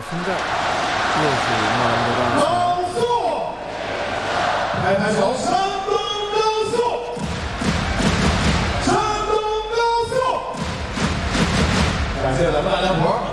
现在又是莫兰德大高速，拍拍手，山东高速，山东高速，感谢咱们大家伙。